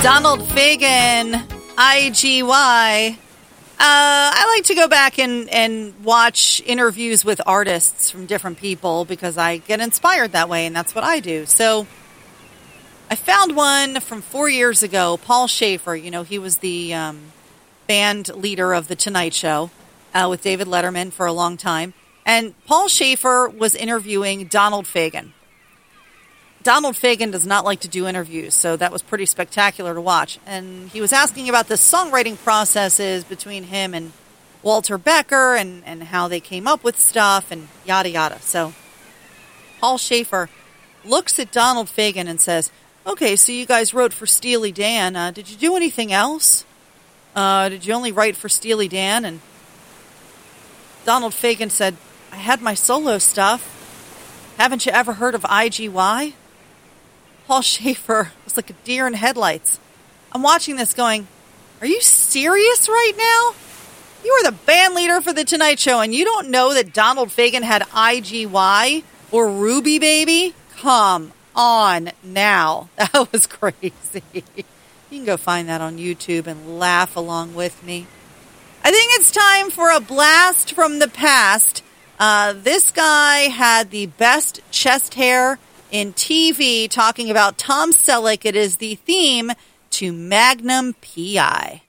Donald Fagen, IGY. I like to go back and watch interviews with artists from different people because I get inspired that way, and that's what I do. So I found one from 4 years ago, Paul Shaffer. You know, he was the band leader of The Tonight Show with David Letterman for a long time. And Paul Shaffer was interviewing Donald Fagen. Donald Fagen does not like to do interviews, so that was pretty spectacular to watch. And he was asking about the songwriting processes between him and Walter Becker and how they came up with stuff and yada yada. So Paul Shaffer looks at Donald Fagen and says, "Okay, so you guys wrote for Steely Dan. Did you do anything else? Did you only write for Steely Dan?" And Donald Fagen said, "I had my solo stuff. Haven't you ever heard of IGY?" Paul Shaffer was like a deer in headlights. I'm watching this going, are you serious right now? You are the band leader for The Tonight Show, and you don't know that Donald Fagen had IGY or Ruby Baby? Come on now. That was crazy. You can go find that on YouTube and laugh along with me. I think it's time for a blast from the past. This guy had the best chest hair in TV, talking about Tom Selleck. It is the theme to Magnum P.I.